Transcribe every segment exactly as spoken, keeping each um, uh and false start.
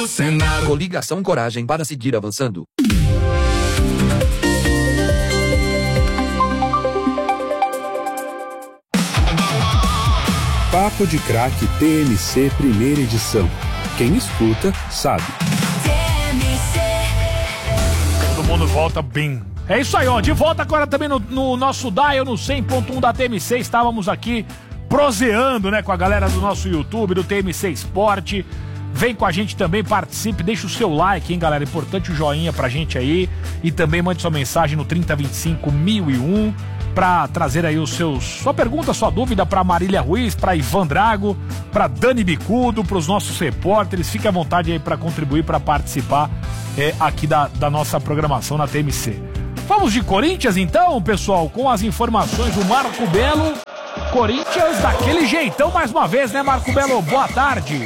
Senado. Coligação Coragem para seguir avançando. Papo de Craque T M C primeira edição. Quem escuta, sabe. Todo mundo volta bem. É isso aí, ó. De volta agora também no, no nosso dial, no cem ponto um da T M C. Estávamos aqui proseando, né, com a galera do nosso YouTube, do T M C Esporte. Vem com a gente também, participe, deixa o seu like, hein, galera. Importante o joinha pra gente aí. E também mande sua mensagem no trinta vinte e cinco mil e um pra trazer aí os seus, sua pergunta, sua dúvida pra Marília Ruiz, pra Ivan Drago, pra Dani Bicudo, pros nossos repórteres. Fique à vontade aí pra contribuir, pra participar é, aqui da, da nossa programação na T M C. Vamos de Corinthians então, pessoal, com as informações do Marco Belo. Corinthians daquele jeitão mais uma vez, né, Marco Belo? Boa tarde.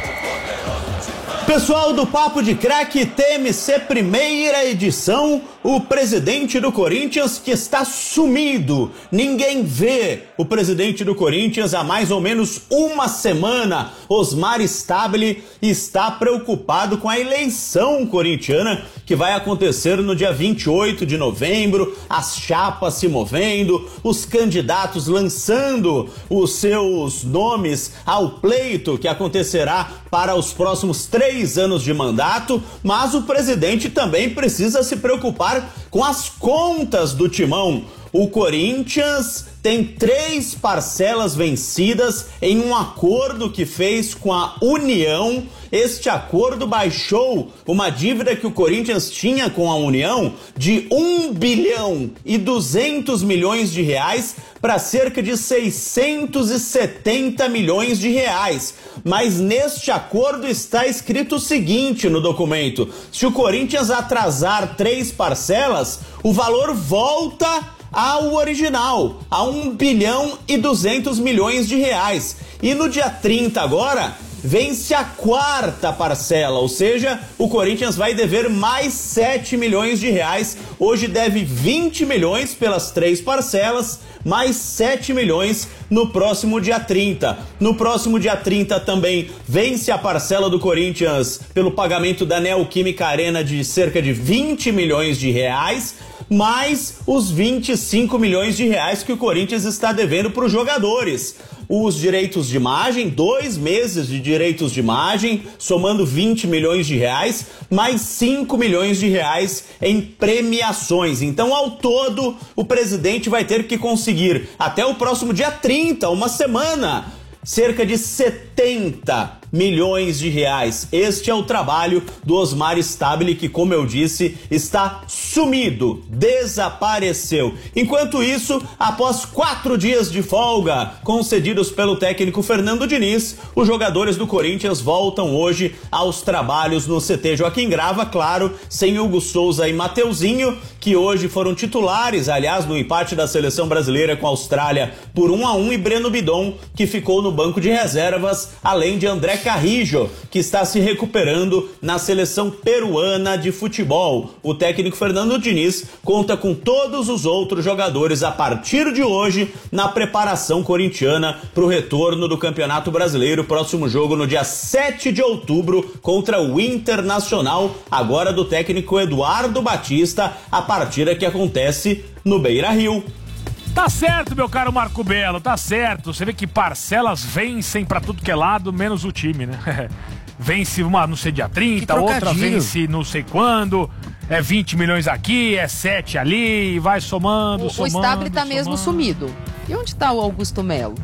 Pessoal do Papo de Craque T M C primeira edição, o presidente do Corinthians que está sumido. Ninguém vê o presidente do Corinthians há mais ou menos uma semana. Osmar Stabile está preocupado com a eleição corintiana que vai acontecer no dia vinte e oito de novembro, as chapas se movendo, os candidatos lançando os seus nomes ao pleito que acontecerá para os próximos três anos de mandato, mas o presidente também precisa se preocupar com as contas do timão. O Corinthians tem três parcelas vencidas em um acordo que fez com a União. Este acordo baixou uma dívida que o Corinthians tinha com a União de um bilhão e duzentos milhões de reais para cerca de seiscentos e setenta milhões de reais. Mas neste acordo está escrito o seguinte no documento: se o Corinthians atrasar três parcelas, o valor volta ao original, a um bilhão e duzentos milhões de reais. E no dia trinta agora, vence a quarta parcela, ou seja, o Corinthians vai dever mais sete milhões de reais. Hoje deve vinte milhões pelas três parcelas, mais sete milhões no próximo dia trinta. No próximo dia trinta também vence a parcela do Corinthians pelo pagamento da Neoquímica Arena de cerca de vinte milhões de reais, mais os vinte e cinco milhões de reais que o Corinthians está devendo para os jogadores. Os direitos de imagem, dois meses de direitos de imagem, somando vinte milhões de reais, mais cinco milhões de reais em premiações. Então, ao todo, o presidente vai ter que conseguir, até o próximo dia trinta, uma semana, cerca de setenta milhões de reais. Este é o trabalho do Osmar Stabile, que, como eu disse, está sumido, desapareceu. Enquanto isso, após quatro dias de folga concedidos pelo técnico Fernando Diniz, os jogadores do Corinthians voltam hoje aos trabalhos no C T Joaquim Grava, claro, sem Hugo Souza e Mateuzinho, que hoje foram titulares, aliás, no empate da seleção brasileira com a Austrália por um a um, e Breno Bidon, que ficou no banco de reservas, além de André Carrijo, que está se recuperando na seleção peruana de futebol. O técnico Fernando Diniz conta com todos os outros jogadores a partir de hoje na preparação corintiana para o retorno do Campeonato Brasileiro. Próximo jogo no dia sete de outubro contra o Internacional, agora do técnico Eduardo Batista, a partida que acontece no Beira-Rio. Tá certo, meu caro Marco Belo, tá certo. Você vê que parcelas vencem pra tudo que é lado, menos o time, né? Vence uma não sei dia trinta, outra vence não sei quando, é vinte milhões aqui, é sete ali, e vai somando, o, somando. O Stabile tá somando. mesmo sumido. E onde tá o Augusto Melo?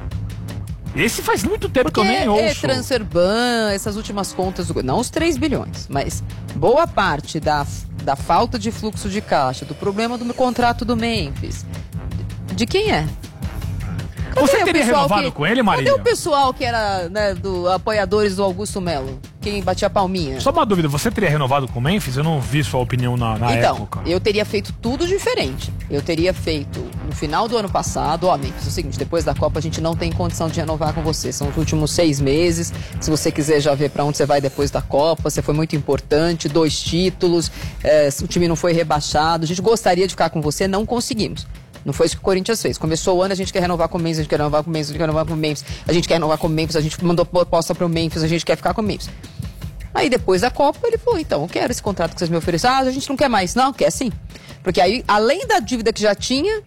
Esse faz muito tempo Porque que eu nem ouço. É Transferban, essas últimas contas, não os três bilhões, mas boa parte da, da falta de fluxo de caixa, do problema do contrato do Memphis, de quem é? Cadê Você teria renovado que, com ele, Marília? Cadê o pessoal que era, né, do apoiadores do Augusto Melo? Quem batia a palminha? Só uma dúvida, você teria renovado com o Memphis? Eu não vi sua opinião na, na então, época. Então, eu teria feito tudo diferente. Eu teria feito no final do ano passado, ó, Memphis, é o seguinte, depois da Copa a gente não tem condição de renovar com você. São os últimos seis meses. Se você quiser já ver pra onde você vai depois da Copa, você foi muito importante, dois títulos, é, o time não foi rebaixado. A gente gostaria de ficar com você, não conseguimos. Não foi isso que o Corinthians fez. Começou o ano, a gente quer renovar com o Memphis, a gente quer renovar com o Memphis, a gente quer renovar com o Memphis, a gente quer renovar com o Memphis, a gente mandou proposta pro Memphis, a gente quer ficar com o Memphis. Aí depois da Copa ele falou, então, eu quero esse contrato que vocês me ofereceram. Ah, a gente não quer mais. Não, quer sim. Porque aí, além da dívida que já tinha,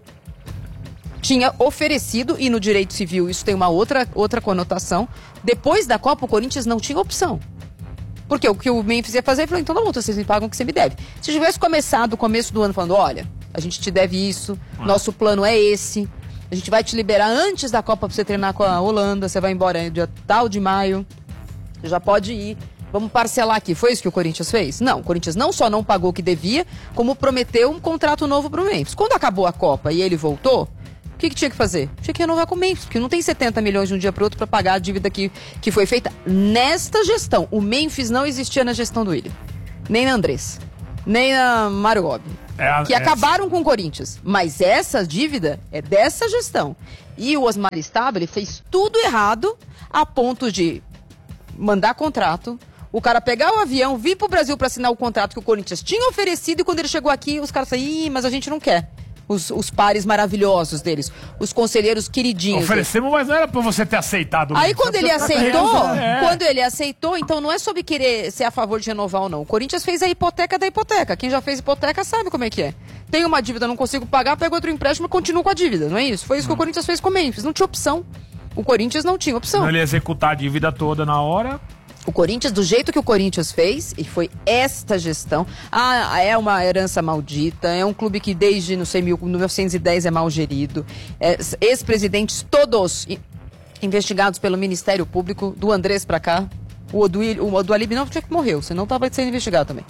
tinha oferecido, e no direito civil isso tem uma outra, outra conotação, depois da Copa o Corinthians não tinha opção. Porque o que o Memphis ia fazer, ele falou, então não, vocês me pagam o que você me deve. Se tivesse começado o começo do ano falando, olha, a gente te deve isso, nosso plano é esse, a gente vai te liberar antes da Copa pra você treinar com a Holanda, você vai embora dia tal de maio, você já pode ir, vamos parcelar aqui. Foi isso que o Corinthians fez? Não, o Corinthians não só não pagou o que devia, como prometeu um contrato novo pro Memphis. Quando acabou a Copa e ele voltou, o que, que tinha que fazer? Tinha que renovar com o Memphis, porque não tem setenta milhões de um dia para outro para pagar a dívida que, que foi feita nesta gestão. O Memphis não existia na gestão do Willian, nem na Andrés, nem na Mário Gobi, é a, que é acabaram com o Corinthians. Mas essa dívida é dessa gestão. E o Osmar Stabile fez tudo errado a ponto de mandar contrato, o cara pegar o avião, vir pro Brasil para assinar o contrato que o Corinthians tinha oferecido, e quando ele chegou aqui, os caras falaram, ih, mas a gente não quer. Os, os pares maravilhosos deles, os conselheiros queridinhos. Oferecemos, mas não era pra você ter aceitado. Aí quando ele aceitou, é. quando ele aceitou, então não é sobre querer ser a favor de renovar ou não. O Corinthians fez a hipoteca da hipoteca. Quem já fez hipoteca sabe como é que é. Tem uma dívida, não consigo pagar, pega outro empréstimo e continua com a dívida, não é isso? Foi isso hum. que o Corinthians fez com o Memphis, não tinha opção. O Corinthians não tinha opção. Não, ele ia executar a dívida toda na hora. O Corinthians, do jeito que o Corinthians fez, e foi esta gestão, ah, é uma herança maldita, é um clube que desde, não sei, mil novecentos e dez é mal gerido, é, ex-presidentes todos investigados pelo Ministério Público, do Andrés pra cá, o Oduil, o Odualib não tinha que morreu, senão tava sendo investigado também.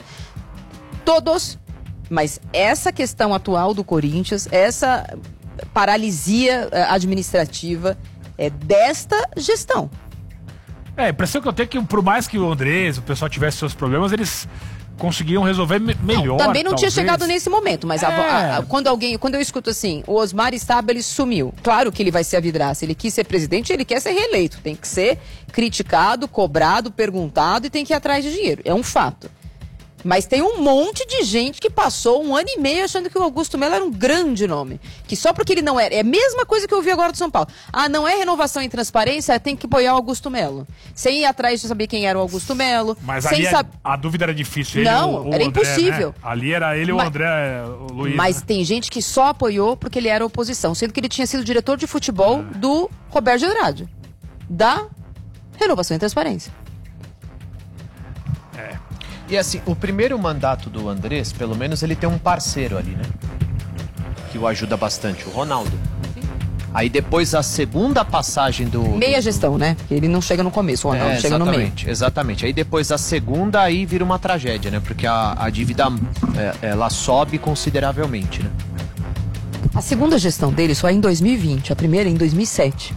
Todos, mas essa questão atual do Corinthians, essa paralisia administrativa, é desta gestão. É, a impressão que eu tenho é que, por mais que o Andrés, o pessoal tivesse seus problemas, eles conseguiam resolver me melhor. Não, também não talvez. tinha chegado nesse momento, mas é. a, a, a, quando alguém, quando eu escuto assim, o Osmar Stabile sumiu. Claro que ele vai ser a vidraça. Ele quis ser presidente, ele quer ser reeleito. Tem que ser criticado, cobrado, perguntado e tem que ir atrás de dinheiro. É um fato. Mas tem um monte de gente que passou um ano e meio achando que o Augusto Melo era um grande nome. Que só porque ele não era... É a mesma coisa que eu ouvi agora do São Paulo. Ah, não é renovação e transparência, tem que apoiar o Augusto Melo. Sem ir atrás de saber quem era o Augusto Melo. Mas sem ali sab... a, a dúvida era difícil. Ele, não, o, o era André, impossível. Né? Ali era ele e o mas, André o Luiz. Mas né? tem gente que só apoiou porque ele era oposição. Sendo que ele tinha sido diretor de futebol é. do Roberto de Andrade. Da renovação e transparência. É. E assim, o primeiro mandato do Andrés, pelo menos ele tem um parceiro ali, né? Que o ajuda bastante, o Ronaldo. Sim. Aí depois a segunda passagem do... Meia do, gestão, do... né? Porque ele não chega no começo, o Ronaldo é, chega no meio. Exatamente. Aí depois a segunda, aí vira uma tragédia, né? Porque a, a dívida, é, ela sobe consideravelmente, né? A segunda gestão dele só é em dois mil e vinte, a primeira é em dois mil e sete.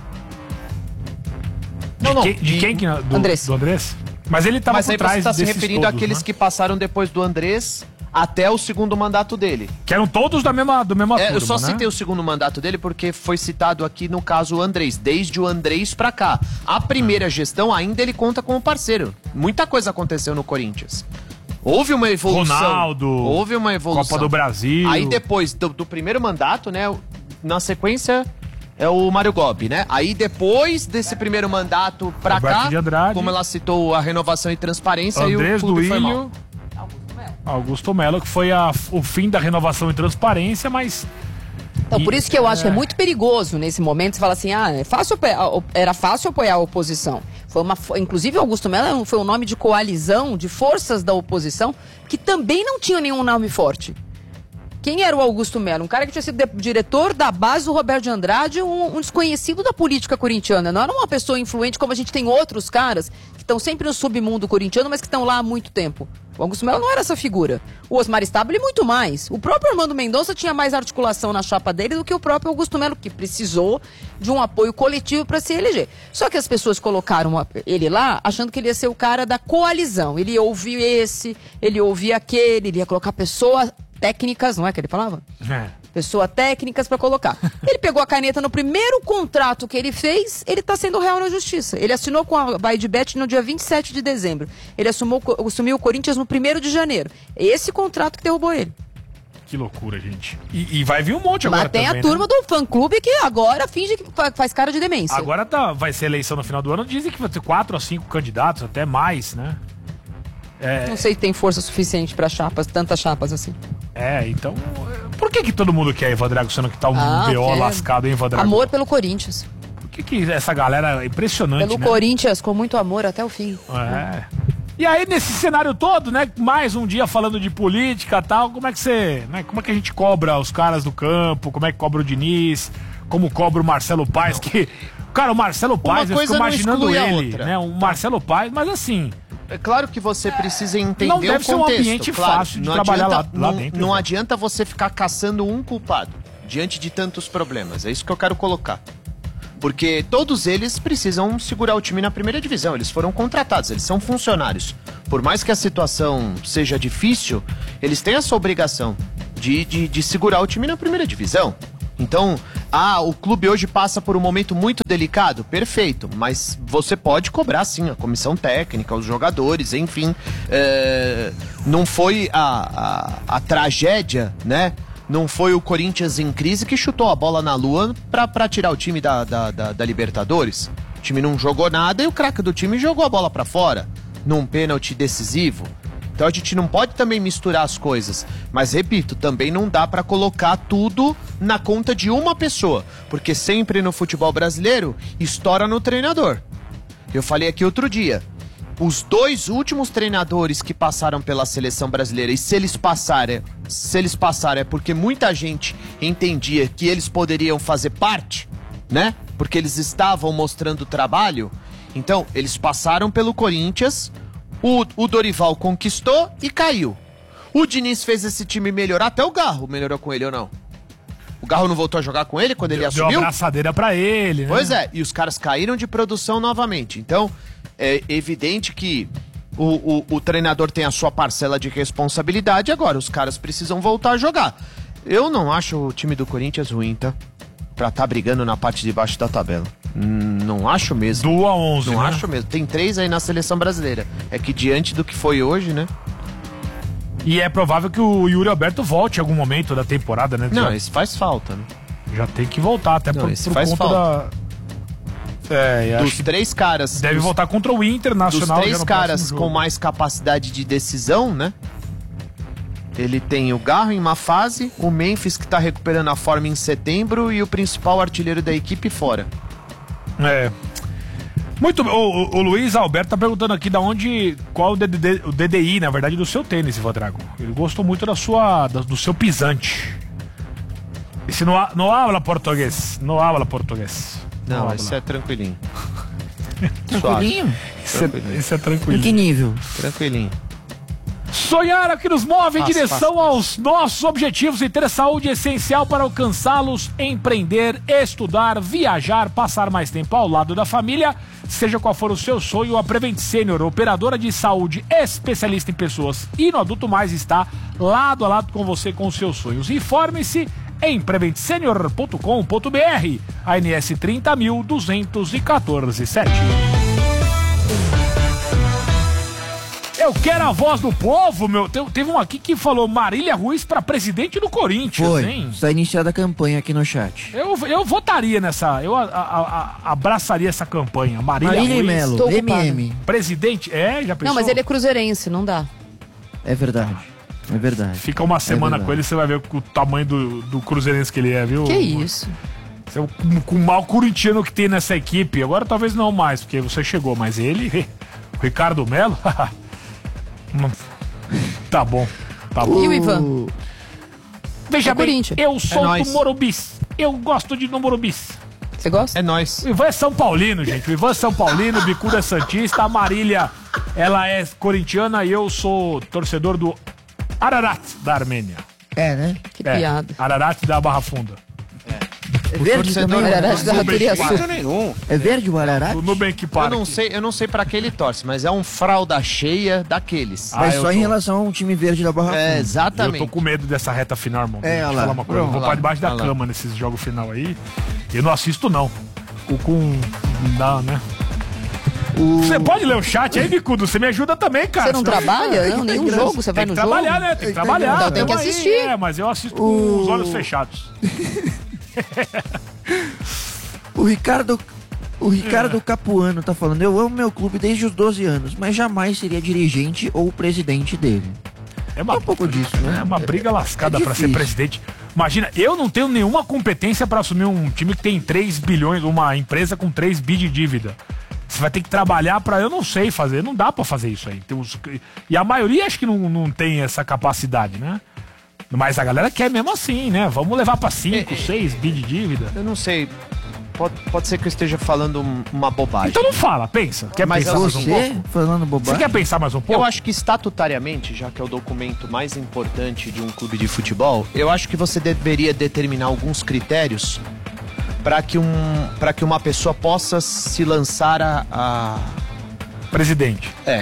Não, não. De, de quem que... Do Andrés. Do Andrés? Mas ele estava por trás desses todos, Mas aí você está se referindo todos, àqueles né? que passaram depois do Andrés até o segundo mandato dele. Que eram todos da mesma, do mesmo é, turma, Eu só né? citei o segundo mandato dele porque foi citado aqui no caso o Andrés, desde o Andrés pra cá. A primeira gestão ainda ele conta como parceiro. Muita coisa aconteceu no Corinthians. Houve uma evolução. Ronaldo, houve uma evolução. Copa do Brasil. Aí depois do, do primeiro mandato, né, na sequência... É o Mário Gobi, né? Aí depois desse primeiro mandato pra Roberto cá, de Andrade, como ela citou a renovação e transparência, Andrés e o clube foi mal. Duílio, Augusto Melo, que foi a, o fim da renovação e transparência, mas... Então, e, por isso que eu acho é... que é muito perigoso nesse momento você fala assim, ah, é fácil, era fácil apoiar a oposição. Foi uma, inclusive, Augusto Melo foi um nome de coalizão, de forças da oposição, que também não tinha nenhum nome forte. Quem era o Augusto Melo? Um cara que tinha sido diretor da base do Roberto de Andrade, um, um desconhecido da política corintiana. Não era uma pessoa influente como a gente tem outros caras que estão sempre no submundo corintiano, mas que estão lá há muito tempo. O Augusto Melo não era essa figura. O Osmar Stabile muito mais. O próprio Armando Mendonça tinha mais articulação na chapa dele do que o próprio Augusto Melo, que precisou de um apoio coletivo para se eleger. Só que as pessoas colocaram ele lá achando que ele ia ser o cara da coalizão. Ele ia ouvir esse, ele ia ouvir aquele, ele ia colocar pessoas... técnicas, não é que ele falava? É. Pessoas técnicas pra colocar. Ele pegou a caneta no primeiro contrato que ele fez, ele tá sendo real na justiça. Ele assinou com a Baidbet no dia vinte e sete de dezembro. Ele assumiu, assumiu o Corinthians no primeiro de janeiro. É esse contrato que derrubou ele. Que loucura, gente. E, e vai vir um monte agora. Mas tem também, a turma, né? do fã-clube que agora finge que faz cara de demência. Agora tá, vai ser eleição no final do ano. Dizem que vai ter quatro a cinco candidatos, até mais, né? É, Não sei se tem força suficiente pra chapas, tantas chapas assim. é, então... Por que que todo mundo quer Ivan Drago, sendo que tá um Ah, B O quer. lascado, hein, Ivan Drago? Amor pelo Corinthians. Por que que essa galera é impressionante, Pelo né? Corinthians, com muito amor até o fim. É. E aí, nesse cenário todo, né? Mais um dia falando de política e tal, como é que você. Né, como é que a gente cobra os caras do campo? Como é que cobra o Diniz? Como cobra o Marcelo Paes? Que. Cara, o Marcelo Paes, eu fico coisa não imaginando exclui a ele, outra. né? O Marcelo Paes, mas assim. É claro que você precisa entender Não deve o ser um contexto. ambiente claro. fácil de Não trabalhar adianta- lá- lá não, dentro, Não né? adianta você ficar caçando um culpado diante de tantos problemas. É isso que eu quero colocar. Porque todos eles precisam segurar o time na primeira divisão. Eles foram contratados, eles são funcionários. Por mais que a situação seja difícil, eles têm essa obrigação de, de, de segurar o time na primeira divisão. Então, ah, o clube hoje passa por um momento muito delicado, perfeito, mas você pode cobrar sim a comissão técnica, os jogadores, enfim. É, não foi a, a, a tragédia, né? Não foi o Corinthians em crise que chutou a bola na lua pra, pra tirar o time da, da, da, da Libertadores. O time não jogou nada e o craque do time jogou a bola pra fora, num pênalti decisivo. Então a gente não pode também misturar as coisas. Mas, repito, também não dá pra colocar tudo na conta de uma pessoa. Porque sempre no futebol brasileiro, estoura no treinador. Eu falei aqui outro dia. Os dois últimos treinadores que passaram pela seleção brasileira, e se eles passarem, se eles passaram é porque muita gente entendia que eles poderiam fazer parte, né? Porque eles estavam mostrando trabalho. Então, eles passaram pelo Corinthians, o, o Dorival conquistou e caiu. O Diniz fez esse time melhorar, até o Garro melhorou com ele ou não? O Garro não voltou a jogar com ele quando ele Deu, deu assumiu? uma abraçadeira pra ele, né? Pois é, e os caras caíram de produção novamente. Então, é evidente que o, o, o treinador tem a sua parcela de responsabilidade. Agora, os caras precisam voltar a jogar. Eu não acho o time do Corinthians ruim, tá? Pra tá brigando na parte de baixo da tabela. Hum, não acho mesmo. Do a onze, Não né? acho mesmo. Tem três aí na seleção brasileira. É que diante do que foi hoje, né? E é provável que o Yuri Alberto volte em algum momento da temporada, né? Não, já, isso faz falta, né? já tem que voltar, até Não, por, esse por faz conta falta. da... É, e acho Dos que três caras... deve dos- voltar contra o Dos Internacional. já três no caras próximo com jogo. mais capacidade de decisão, né? Ele tem o Garro em má fase, o Memphis que tá recuperando a forma em setembro e o principal artilheiro da equipe fora. É. Muito bem. O, o- o Luiz Alberto tá perguntando aqui da onde. Qual o, D D D, o D D I, na verdade, do seu tênis, Ivan Drago. Ele gostou muito da sua, da- do seu pisante. Esse não, ha- não habla português. Não habla português. Não, habla. esse é tranquilinho. Tranquilinho? Esse é, esse é tranquilo. Em que nível? Tranquilinho. Sonhar é o que nos move em Faz, direção faz, faz. aos nossos objetivos e ter saúde é essencial para alcançá-los, empreender, estudar, viajar, passar mais tempo ao lado da família. Seja qual for o seu sonho, a Prevent Senior, operadora de saúde especialista em pessoas e no adulto mais, está lado a lado com você com os seus sonhos. Informe-se em prevent senior ponto com ponto br, A N S trinta mil duzentos e quatorze sete. Eu quero a voz do povo, meu. Te- Teve um aqui que falou Marília Ruiz para presidente do Corinthians, Foi. hein? Está iniciada a campanha aqui no chat. Eu, eu votaria nessa, eu a- a- a- abraçaria essa campanha. Marília, Marília e Ruiz, Melo, Tô M ocupada. M. presidente, é, já pensou? Não, mas ele é cruzeirense, não dá. É verdade. É verdade. Fica uma semana verdade. com ele, você vai ver o tamanho do, do cruzeirense que ele é, viu? Que isso? Você é o- Com, com o mal corintiano que tem nessa equipe, agora talvez não mais, porque você chegou, mas ele, o Ricardo Melo, não- tá bom, tá bom. E o Ivan? Veja É bem, Corinthians. eu sou nóis. do Morubis, eu gosto de ir no Morubis. Você gosta? É nóis. O Ivan é São Paulino, gente. O Ivan é São Paulino, o Bicuda é Santista, a Marília, ela é corintiana e eu sou torcedor do Ararat da Armênia. É, né? Que É, piada. Ararat da Barra Funda. É verde torcedor- também? Ararat da Raturiaçu. nenhum. É verde o Ararat? Do Nubank Eu Park. não sei, eu não sei para que ele torce, mas é um fralda cheia daqueles. Ah, Mas eu só em tô- relação ao time verde da Barra é, Funda. Eu exatamente. tô com medo dessa reta final, irmão. É, Deixa eu olha lá. falar uma coisa. Eu vou Pronto. pra debaixo da Olha lá. cama nesses jogos final aí. Eu não assisto, não. O com. Não, né? Você pode ler o chat aí, Bicudo? Você me ajuda também, cara. Você não senão- trabalha? Não, nenhum jogo. Você vai Tem no que jogo? trabalhar, né? Tem que trabalhar. Então tem que tamo aí. assistir. É, mas eu assisto com os olhos fechados. O Ricardo O Ricardo Capuano tá falando, eu amo meu clube desde os doze anos, mas jamais seria dirigente ou presidente dele. É, uma, É um pouco disso, né? É uma briga lascada É pra ser difícil. presidente. Imagina, eu não tenho nenhuma competência pra assumir um time que tem três bilhões, uma empresa com três bi de dívida. Você vai ter que trabalhar pra... Eu não sei fazer, não dá pra fazer isso aí. Tem uns- e a maioria acho que não, não tem essa capacidade, né? Mas a galera quer mesmo assim, né? Vamos levar pra cinco, É, é, seis bi de dívida. Eu não sei. Pode, pode ser que eu esteja falando um- uma bobagem. Então não fala, pensa. Quer Mas pensar mais um Você pouco? falando Você bobagem? quer pensar mais um pouco? Eu acho que estatutariamente, já que é o documento mais importante de um clube de futebol, eu acho que você deveria determinar alguns critérios para que, um, para que uma pessoa possa se lançar a. a Presidente. é.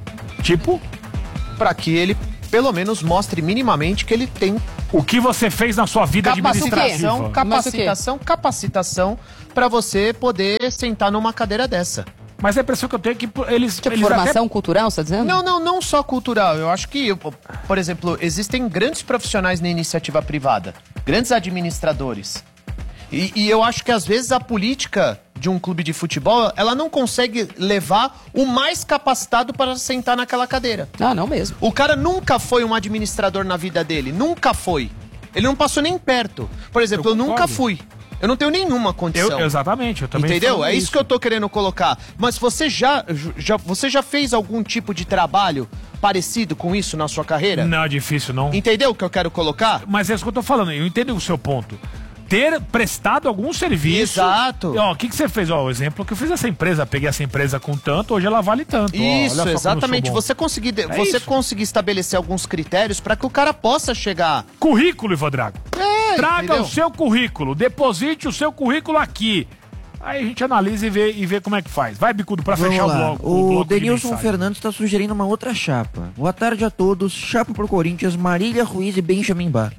Tipo, Para que ele, pelo menos, mostre minimamente que ele tem o que você fez na sua vida capacitação, administrativa. Mas o capacitação, capacitação para você poder sentar numa cadeira dessa. Mas a impressão que eu tenho é que eles... Tipo, eles formação cultural, você tá dizendo? Não, não, não só cultural. Eu acho que, por exemplo, existem grandes profissionais na iniciativa privada, grandes administradores. E, e eu acho que às vezes a política de um clube de futebol, ela não consegue levar o mais capacitado para sentar naquela cadeira. Ah, não mesmo. O cara nunca foi um administrador na vida dele, nunca foi. Ele não passou nem perto. Por exemplo, eu, Eu nunca concordo. fui. Eu não tenho nenhuma condição. Eu, exatamente, eu também... Entendeu? falo É isso que eu tô querendo colocar. Mas você já, já, você já fez algum tipo de trabalho parecido com isso na sua carreira? Não é difícil, não. Entendeu o que eu quero colocar? Mas é isso que eu tô falando, eu entendo o seu ponto. Ter prestado algum serviço... Exato. E, ó, o que, que você fez? Ó, o exemplo que eu fiz essa empresa, peguei essa empresa com tanto, hoje ela vale tanto. Ó, olha Isso, só como eu sou exatamente. bom. Você conseguir, de- É você isso. conseguir estabelecer alguns critérios para que o cara possa chegar. Currículo, Ivan Drago. É, Traga entendeu? o seu currículo, deposite o seu currículo aqui. Aí a gente analisa e vê, e vê como é que faz. Vai, Bicudo, pra Vamos fechar lá. o bloco. O, bloco de Denilson mensagem. Fernandes está sugerindo uma outra chapa. Boa tarde a todos. Chapa pro Corinthians, Marília Ruiz e Benjamin Bach.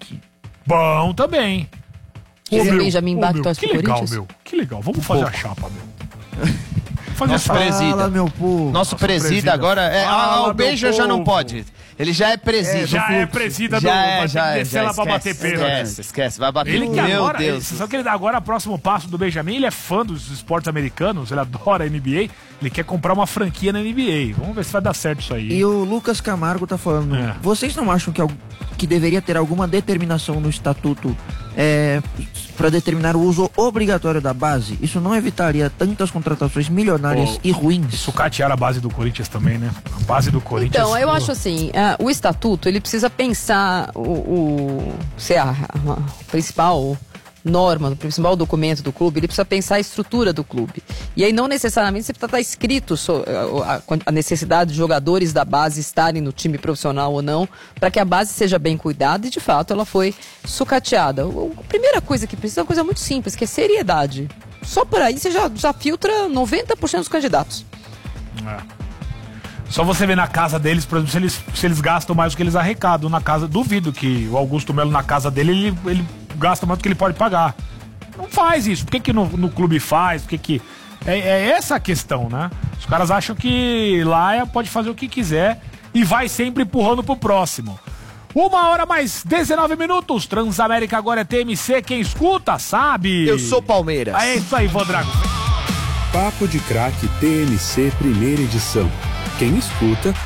Bom também. Esse Ô, meu, Benjamin ô, Bach meu, torce Que pro legal, Corinthians? meu. Que legal. Vamos fazer a chapa, meu. Fazer Nosso essa presida. Fala, meu povo. Nosso presida, presida. agora é. Fala, Ah, o meu Beija já não povo. pode. Ele já é presida. Já do é fluxo. presida do... Já vai é, ter já que é. descer já lá pra bater esquece, pênalti. Esquece, esquece. Vai bater. Ele que Meu agora, Deus. Só que ele, agora, próximo passo do Benjamin, ele é fã dos esportes americanos, ele adora a N B A, ele quer comprar uma franquia na N B A. Vamos ver se vai dar certo isso aí. E o Lucas Camargo tá falando, É. vocês não acham que, al- que deveria ter alguma determinação no estatuto é, para determinar o uso obrigatório da base? Isso não evitaria tantas contratações milionárias Pô, e ruins? Sucatear a base do Corinthians também, né? A base do Corinthians. Então, eu pô. acho assim, ah, o estatuto, ele precisa pensar o, o ser a, a principal norma, o principal documento do clube, ele precisa pensar a estrutura do clube. E aí não necessariamente você precisa estar escrito so- a, a- a necessidade de jogadores da base estarem no time profissional ou não, para que a base seja bem cuidada e de fato ela foi sucateada. O- A primeira coisa que precisa é uma coisa muito simples, que é seriedade. Só por aí você já, já filtra noventa por cento dos candidatos. É. Só você vê na casa deles, por exemplo, se eles, se eles gastam mais do que eles arrecadam na casa. Duvido que o Augusto Melo na casa dele, ele, ele gasta mais do que ele pode pagar. Não faz isso. Por que, que no, no clube faz? Por que que... É, é essa a questão, né? Os caras acham que lá é- pode fazer o que quiser e vai sempre empurrando pro próximo. Uma hora mais dezenove minutos. Transamérica agora é T M C. Quem escuta, sabe. Eu sou Palmeiras. É isso aí, Vô Drago. Papo de Craque T M C Primeira Edição. Quem escuta